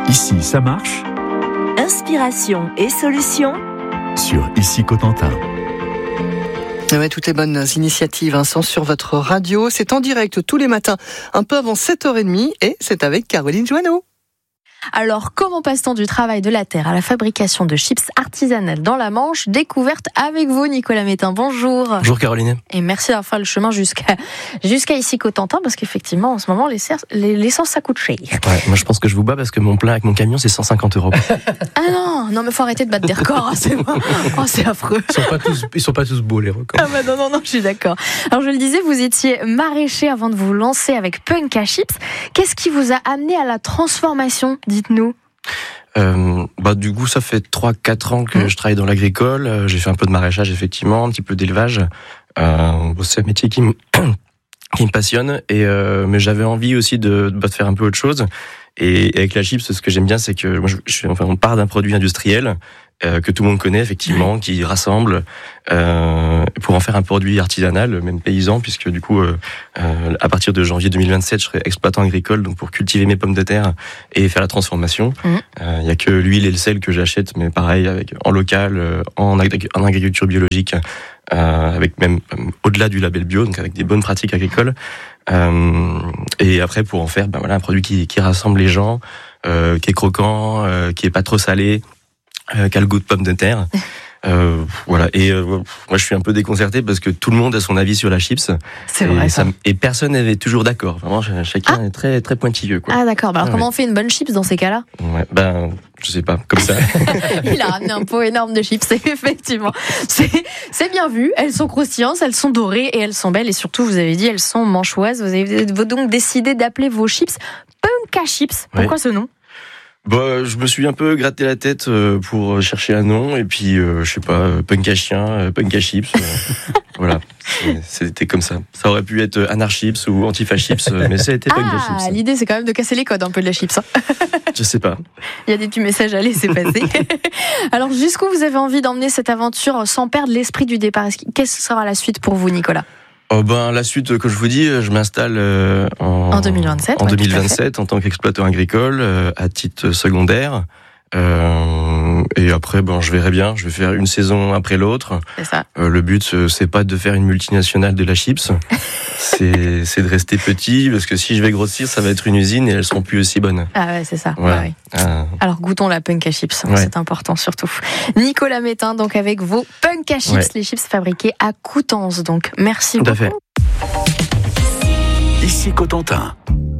Ici, ça marche. Inspiration et solutions Sur Ici Cotentin. Ouais, toutes les bonnes initiatives sont sur votre radio. C'est en direct tous les matins, un peu avant 7h30, et c'est avec Caroline Joanneau. Alors, comment passe-t-on du travail de la terre à la fabrication de chips artisanales dans la Manche? Découverte avec vous, Nicolas Métain. Bonjour. Bonjour Caroline. Et merci d'avoir fait le chemin jusqu'à ici Cotentin, parce qu'effectivement, en ce moment, l'essence, ça coûte cher. Ouais, moi je pense que je vous bats parce que mon plein avec mon camion, c'est 150 €. Ah non, mais faut arrêter de battre des records, c'est bon. Oh, c'est affreux. Ils sont pas tous beaux les records. Ah bah non, je suis d'accord. Alors je le disais, vous étiez maraîcher avant de vous lancer avec Punk à Chips. Qu'est-ce qui vous a amené à la transformation? Dites-nous. Du coup, ça fait 3-4 ans que je travaille dans l'agricole. J'ai fait un peu de maraîchage, effectivement, un petit peu d'élevage. C'est un métier qui me passionne. Mais j'avais envie aussi de faire un peu autre chose. Et avec la chips, ce que j'aime bien, c'est que moi, on part d'un produit industriel que tout le monde connaît, effectivement, qui rassemble pour en faire un produit artisanal, même paysan, puisque du coup, à partir de janvier 2027, je serai exploitant agricole, donc pour cultiver mes pommes de terre et faire la transformation. Il y a que l'huile et le sel que j'achète, mais pareil, en local, en agriculture biologique, avec même au-delà du label bio, donc avec des bonnes pratiques agricoles. Et après, pour en faire un produit qui rassemble les gens, qui est croquant, qui est pas trop salé, qui a le goût de pomme de terre. Moi je suis un peu déconcerté parce que tout le monde a son avis sur la chips. C'est vrai ça. Et personne n'est toujours d'accord. Vraiment, chacun est très très pointilleux, quoi. Ah d'accord. Alors comment on fait une bonne chips dans ces cas-là? Je sais pas, comme ça. Il a ramené un pot énorme de chips, effectivement. C'est bien vu, elles sont croustillantes, elles sont dorées et elles sont belles. Et surtout, vous avez dit, elles sont manchoises. Vous avez donc décidé d'appeler vos chips Punk à Chips. Pourquoi ce nom? Je me suis un peu gratté la tête pour chercher un nom, et puis je sais pas, Punk à chien, Punk à chips, voilà, c'était comme ça. Ça aurait pu être Anarchips ou Antifa-chips, mais ça a été Punk à chips. L'idée c'est quand même de casser les codes un peu de la chips. Je sais pas. Il y a des petits messages à laisser passer. Alors jusqu'où vous avez envie d'emmener cette aventure sans perdre l'esprit du départ? Qu'est-ce que sera la suite pour vous, Nicolas? La suite, que je vous dis, je m'installe en 2027. En 2027, en tant qu'exploitant agricole, à titre secondaire. Et après, je verrai bien. Je vais faire une saison après l'autre. C'est ça. Le but, c'est pas de faire une multinationale de la chips. c'est de rester petit, parce que si je vais grossir, ça va être une usine et elles seront plus aussi bonnes. Ah ouais, c'est ça. Voilà. Ouais. Alors goûtons la Punk à Chips, c'est important surtout. Nicolas Métain, donc avec vos Punk à Chips, les chips fabriquées à Coutances. Donc merci beaucoup. Tout à fait. Ici Cotentin.